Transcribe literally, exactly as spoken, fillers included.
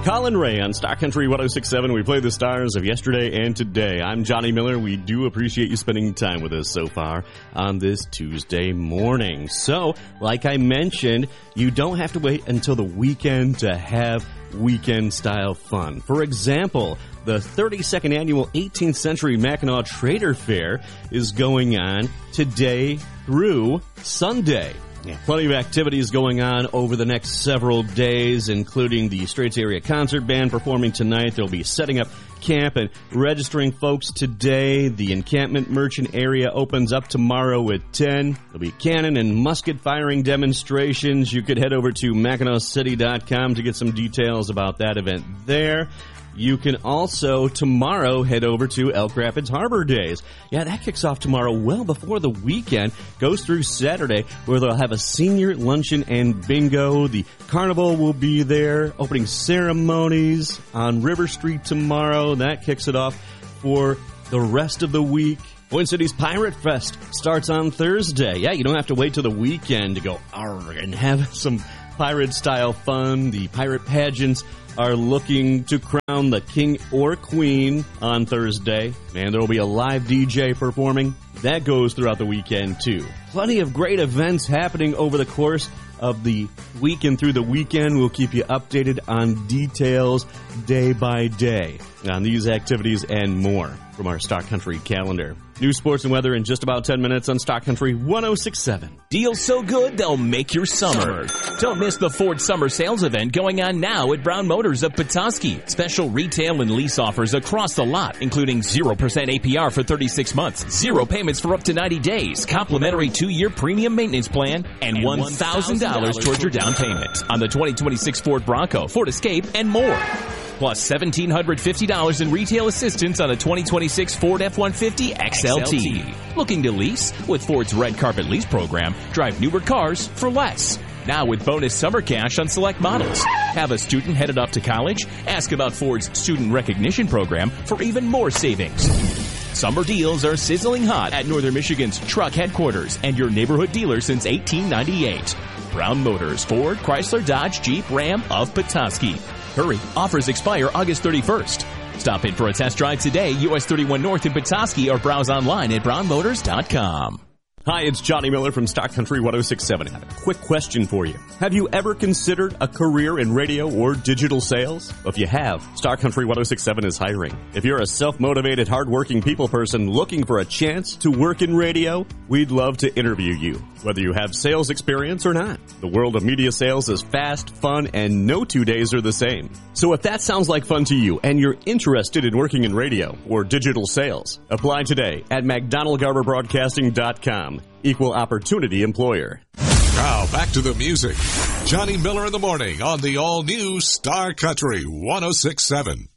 Colin Ray on Star Country one oh six point seven. We play the stars of yesterday and today. I'm Johnny Miller. We do appreciate you spending time with us so far on this Tuesday morning. So, like I mentioned, you don't have to wait until the weekend to have weekend-style fun. For example, the thirty-second annual eighteenth Century Mackinac Trader Fair is going on today through Sunday. Yeah, plenty of activities going on over the next several days, including the Straits Area Concert Band performing tonight. They'll be setting up camp and registering folks today. The encampment merchant area opens up tomorrow at ten. There'll be cannon and musket firing demonstrations. You could head over to Mackinac City dot com to get some details about that event there. You can also, tomorrow, head over to Elk Rapids Harbor Days. Yeah, that kicks off tomorrow well before the weekend. Goes through Saturday, where they'll have a senior luncheon and bingo. The carnival will be there. Opening ceremonies on River Street tomorrow. That kicks it off for the rest of the week. Twin Cities Pirate Fest starts on Thursday. Yeah, you don't have to wait till the weekend to go argh and have some pirate-style fun. The pirate pageants are looking to crown the king or queen on Thursday, and there will be a live D J performing. That goes throughout the weekend, too. Plenty of great events happening over the course of the week and through the weekend. We'll keep you updated on details day by day on these activities and more from our Stock Country calendar. News, sports, and weather in just about ten minutes on Stock Country one oh six point seven. Deals so good, they'll make your summer. Don't miss the Ford Summer Sales event going on now at Brown Motors of Petoskey. Special retail and lease offers across the lot, including zero percent A P R for thirty-six months, zero payments for up to ninety days, complimentary two-year premium maintenance plan, and one thousand dollars towards your down payment on the twenty twenty-six Ford Bronco, Ford Escape, and more. Plus one thousand seven hundred fifty dollars in retail assistance on a twenty twenty-six Ford F one fifty X L T. Looking to lease? With Ford's Red Carpet Lease program, drive newer cars for less. Now with bonus summer cash on select models. Have a student headed off to college? Ask about Ford's Student Recognition program for even more savings. Summer deals are sizzling hot at Northern Michigan's truck headquarters and your neighborhood dealer since eighteen ninety-eight. Brown Motors, Ford, Chrysler, Dodge, Jeep, Ram of Petoskey. Hurry, offers expire August thirty-first. Stop in for a test drive today, U S thirty-one North in Petoskey, or browse online at brown motors dot com. Hi, it's Johnny Miller from Stock Country one oh six point seven. I have a quick question for you. Have you ever considered a career in radio or digital sales? Well, if you have, Stock Country one oh six point seven is hiring. If you're a self-motivated, hard-working people person looking for a chance to work in radio, we'd love to interview you, whether you have sales experience or not. The world of media sales is fast, fun, and no two days are the same. So if that sounds like fun to you and you're interested in working in radio or digital sales, apply today at mcdonald garber broadcasting dot com. Equal opportunity employer. Now back to the music. Johnny Miller in the morning on the all-new Star Country one oh six point seven.